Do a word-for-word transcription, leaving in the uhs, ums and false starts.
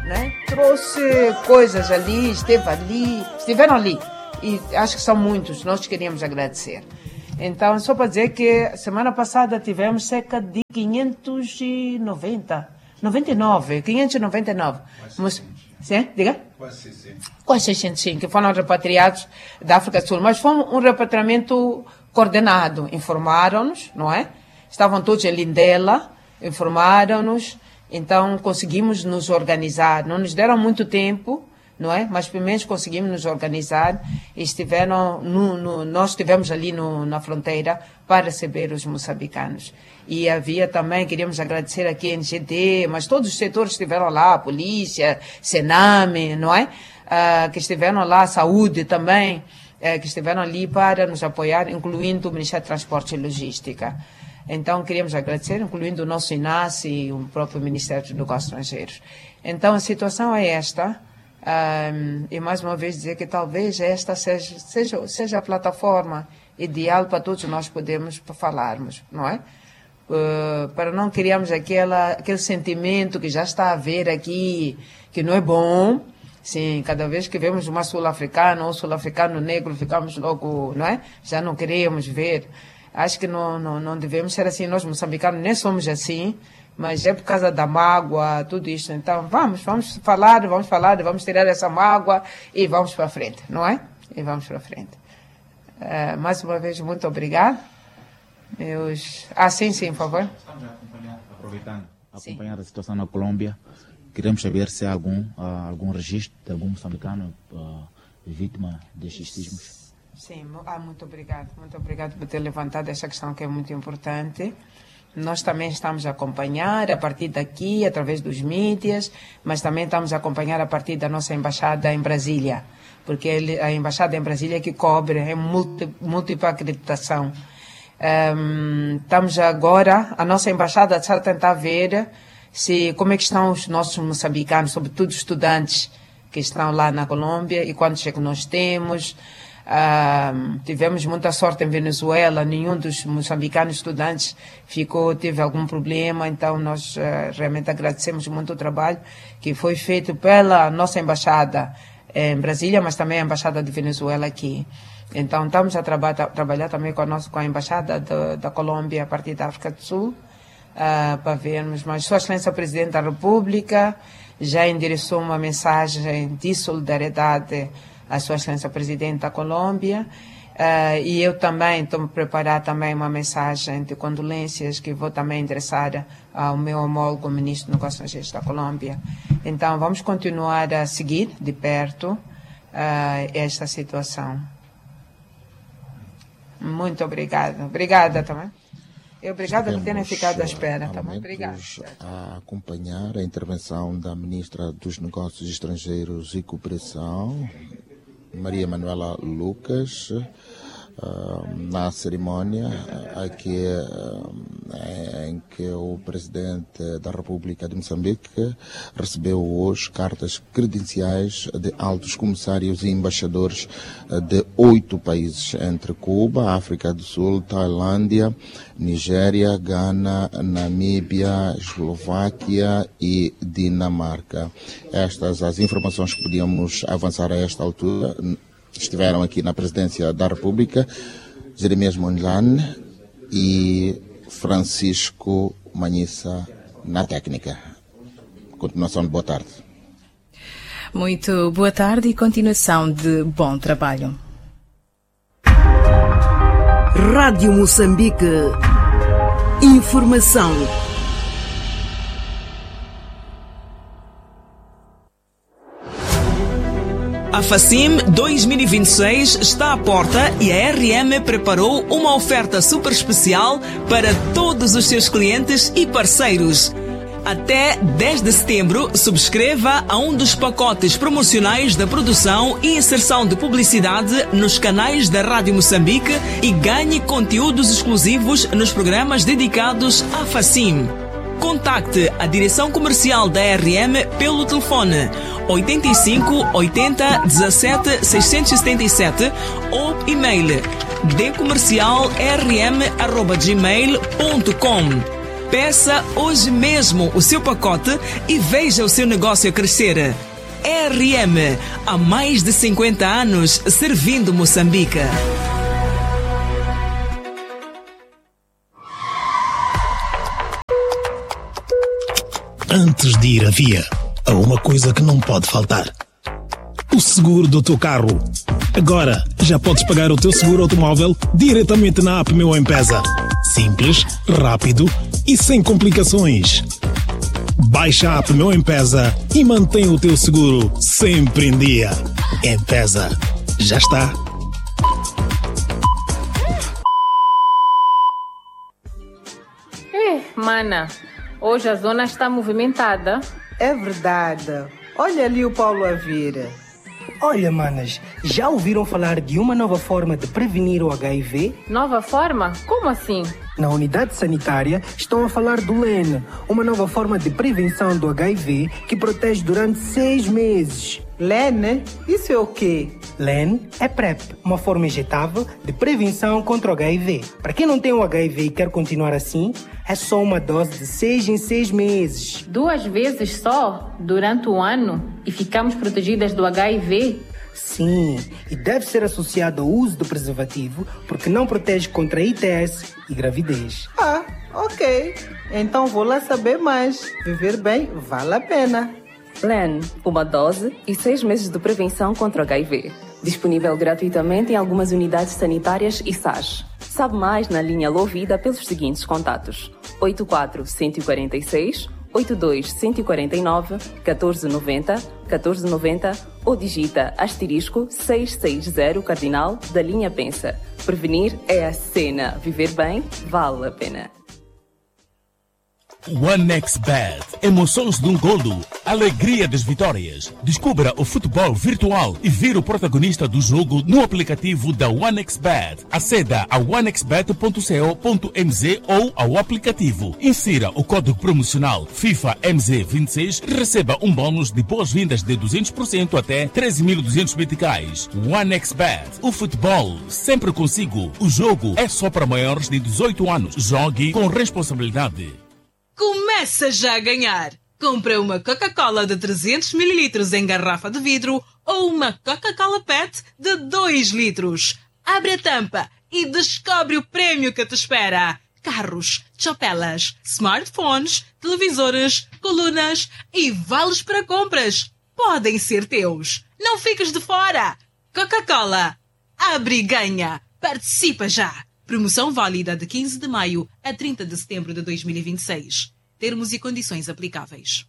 né? Trouxe coisas ali, esteve ali, estiveram ali. E acho que são muitos, nós queríamos agradecer. Então, só para dizer que semana passada tivemos cerca de quinhentos e noventa, noventa e nove, quinhentos e noventa e nove. Mas, sim, diga? Quase seiscentos. Quase seiscentos, sim, que foram repatriados da África do Sul. Mas foi um repatriamento coordenado. Informaram-nos, não é? Estavam todos em Lindela, informaram-nos. Então, conseguimos nos organizar. Não nos deram muito tempo, não é? Mas pelo menos conseguimos nos organizar e estiveram no, no, nós estivemos ali no, na fronteira para receber os moçambicanos. E havia também, queríamos agradecer aqui a N G D, mas todos os setores estiveram lá, a polícia, Sename, não é? Ah, que estiveram lá, a saúde também, eh, que estiveram ali para nos apoiar, incluindo o Ministério de Transporte e Logística. Então, queríamos agradecer, incluindo o nosso INASE e o próprio Ministério dos Negócios Estrangeiros. Então, a situação é esta. Um, e, mais uma vez, dizer que talvez esta seja, seja, seja a plataforma ideal para todos nós podermos falarmos, não é? Uh, para não criarmos aquela, aquele sentimento que já está a haver aqui, que não é bom. Sim, cada vez que vemos uma sul-africana ou sul-africano negro, ficamos logo, não é? Já não queremos ver. Acho que não, não, não devemos ser assim, nós moçambicanos nem somos assim, mas é por causa da mágoa, tudo isso. Então, vamos, vamos falar, vamos falar, vamos tirar essa mágoa e vamos para frente, não é? E vamos para frente. Uh, mais uma vez, muito obrigado. Meus... Ah, sim, sim, por favor. Estamos a acompanhar, aproveitando, Sim. acompanhar a situação na Colômbia. Queremos saber se há algum, uh, algum registro de algum moçambicano uh, vítima destes sismos. Sim, ah, muito obrigado. Muito obrigado por ter levantado essa questão que é muito importante. Nós também estamos a acompanhar a partir daqui, através dos mídias, mas também estamos a acompanhar a partir da nossa embaixada em Brasília, porque ele, a embaixada em Brasília é que cobre, é multi, múltipla acreditação. Um, estamos agora, a nossa embaixada está a tentar ver se, como é que estão os nossos moçambicanos, sobretudo estudantes que estão lá na Colômbia e quantos é que nós temos. Uh, tivemos muita sorte em Venezuela, nenhum dos moçambicanos estudantes ficou, teve algum problema, então nós uh, realmente agradecemos muito o trabalho que foi feito pela nossa embaixada em Brasília, mas também a embaixada de Venezuela aqui. Então estamos a traba trabalhar também com a, nossa, com a embaixada de, da Colômbia a partir da África do Sul, uh, para vermos, mas Sua Excelência Presidente da República já endereçou uma mensagem de solidariedade a Sua Excelência Presidente da Colômbia, uh, e eu também estou a preparar também uma mensagem de condolências que vou também endereçar ao meu homólogo Ministro dos Negócios Estrangeiros da Colômbia. Então, vamos continuar a seguir de perto uh, esta situação. Muito obrigada. Obrigada também. E obrigada por terem ficado à espera também. Obrigada. A acompanhar a intervenção da Ministra dos Negócios Estrangeiros e Cooperação, Maria Manuela Lucas, uh, na cerimónia aqui, uh, em que o Presidente da República de Moçambique recebeu hoje cartas credenciais de altos comissários e embaixadores de oito países, entre Cuba, África do Sul, Tailândia, Nigéria, Gana, Namíbia, Eslováquia e Dinamarca. Estas as informações que podíamos avançar a esta altura. Estiveram aqui na Presidência da República Jeremias Mondlane e Francisco Manhissa na técnica. Continuação de boa tarde. Muito boa tarde e continuação de bom trabalho. Rádio Moçambique. Informação. A FACIM dois mil e vinte e seis está à porta e a R M preparou uma oferta super especial para todos os seus clientes e parceiros. Até dez de setembro, subscreva a um dos pacotes promocionais da produção e inserção de publicidade nos canais da Rádio Moçambique e ganhe conteúdos exclusivos nos programas dedicados à FACIM. Contacte a direção comercial da R M pelo telefone oitenta e cinco, oitenta, dezassete, seiscentos e setenta e sete ou e-mail d comercial r m arroba gmail ponto com. Peça hoje mesmo o seu pacote e veja o seu negócio crescer. R M, há mais de cinquenta anos servindo Moçambique. Antes de ir à via, há uma coisa que não pode faltar: o seguro do teu carro. Agora, já podes pagar o teu seguro automóvel diretamente na app Meu M-Pesa. Simples, rápido e sem complicações. Baixa a app Meu M-Pesa e mantém o teu seguro sempre em dia. M-Pesa, já está. Eh, mana, hoje a zona está movimentada. É verdade. Olha ali o Paulo a vir. Olha, manas, já ouviram falar de uma nova forma de prevenir o H I V? Nova forma? Como assim? Na unidade sanitária estão a falar do L E N, uma nova forma de prevenção do H I V que protege durante seis meses. L E N? Isso é o quê? L E N é PrEP, uma forma injetável de prevenção contra o H I V. Para quem não tem o H I V e quer continuar assim, é só uma dose de seis em seis meses. Duas vezes só, durante o ano, e ficamos protegidas do H I V? Sim, e deve ser associado ao uso do preservativo, porque não protege contra I T S e gravidez. Ah, ok. Então vou lá saber mais. Viver bem vale a pena. L E N, uma dose e seis meses de prevenção contra o H I V. Disponível gratuitamente em algumas unidades sanitárias e S A S. Sabe mais na linha Lovida pelos seguintes contatos: oito quatro um quatro seis, oito dois um quatro nove, um quatro nove zero, um quatro nove zero ou digita asterisco seiscentos e sessenta cardinal da linha Pensa. Prevenir é a cena. Viver bem vale a pena. OneXBet, emoções de um golo, alegria das vitórias. Descubra o futebol virtual e vire o protagonista do jogo no aplicativo da OneXBet. Aceda a one x bet ponto co ponto m z ou ao aplicativo. Insira o código promocional FIFA M Z vinte e seis e receba um bônus de boas-vindas de duzentos por cento até treze mil e duzentos meticais. OneXBet, o futebol sempre consigo. O jogo é só para maiores de dezoito anos. Jogue com responsabilidade. Começa já a ganhar! Compra uma Coca-Cola de trezentos mililitros em garrafa de vidro ou uma Coca-Cola Pet de dois litros. Abre a tampa e descobre o prêmio que te espera. Carros, chopelas, smartphones, televisores, colunas e vales para compras. Podem ser teus. Não fiques de fora! Coca-Cola. Abre e ganha. Participa já! Promoção válida de quinze de maio a trinta de setembro de dois mil e vinte e seis. Termos e condições aplicáveis.